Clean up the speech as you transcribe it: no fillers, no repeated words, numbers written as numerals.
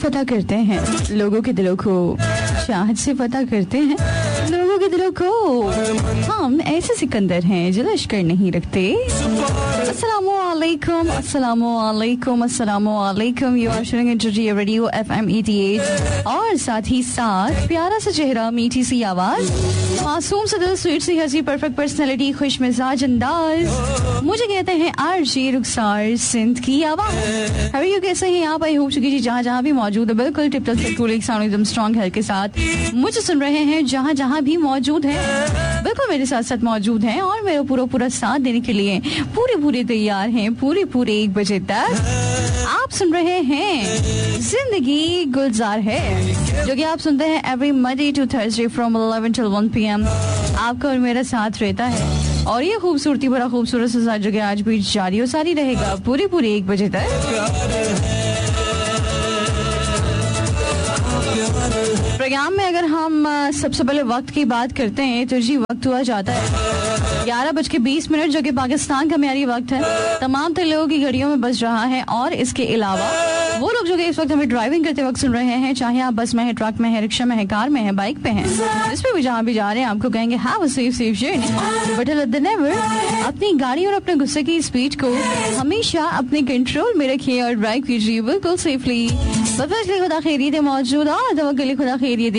पता करते हैं लोगों के दिलों को, चाहत से पता करते हैं लोगों के दिलों को। हम ऐसे सिकंदर हैं जो लश्कर नहीं रखते। अस्सलामुअलैकुम, अस्सलामुअलैकुम, अस्सलामुअलैकुम। You are सुनिंग into radio FM 88 और साथ ही साथ प्यारा सा चेहरा, मीठी सी आवाज, मासूम सा दिल, स्वीट सी हंसी, परफेक्ट पर्सनैलिटी, खुश मिजाज अंदाज, मुझे कहते हैं आरजे रुखसार सिंध की आवाज। हाउ आर यू, कैसे हैं आप? आई होप जी जहाँ जहाँ भी मौजूद है बिल्कुल टिप टॉप कूल, एक साउंड एकदम स्ट्रॉन्ग हेल्थ के साथ मुझे सुन रहे हैं जहाँ जहाँ भी मौजूद है, बिल्कुल मेरे साथ साथ मौजूद हैं और मेरा पूरा साथ देने के लिए पूरे तैयार हैं। पूरे 1 बजे तक आप सुन रहे हैं जिंदगी गुलजार है, जो कि आप सुनते हैं every Monday to Thursday from 11 till 1 PM। आपका और मेरा साथ रहता है और ये खूबसूरती भरा खूबसूरत सा साथ जो कि आज भी जारी और सारी रहेगा पूरे 1 बजे तक। प्रोग्राम में अगर हम सबसे पहले वक्त की बात करते हैं तो जी वक्त हुआ जाता है 11:20 जो कि पाकिस्तान का म्यारी वक्त है। तमाम तरह लोगों की घड़ियों में बज रहा है और इसके अलावा वो लोग जो कि इस वक्त हमें ड्राइविंग करते वक्त सुन रहे हैं, चाहे आप बस में है, ट्रक में है, रिक्शा में है, कार में है, बाइक पे हैं, जिस पे भी जहाँ भी जा रहे हैं आपको कहेंगे have a safe journey. But never अपनी गाड़ी और अपने गुस्से की स्पीड को हमेशा अपने कंट्रोल में रखिए और ड्राइव कीजिए बिल्कुल सेफली। खुदा खैरियत मौजूद और खुदा खैरियत